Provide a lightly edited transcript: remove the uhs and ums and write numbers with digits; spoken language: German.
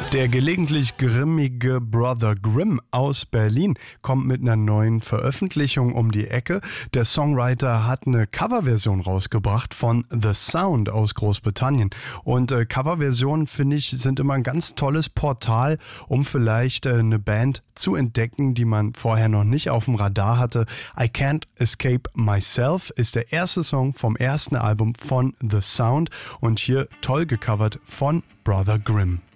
Der gelegentlich grimmige Brother Grimm aus Berlin kommt mit einer neuen Veröffentlichung um die Ecke. Der Songwriter hat eine Coverversion rausgebracht von The Sound aus Großbritannien. Und Coverversionen, finde ich, sind immer ein ganz tolles Portal, um vielleicht eine Band zu entdecken, die man vorher noch nicht auf dem Radar hatte. I Can't Escape Myself ist der erste Song vom ersten Album von The Sound und hier toll gecovert von Brother Grimm.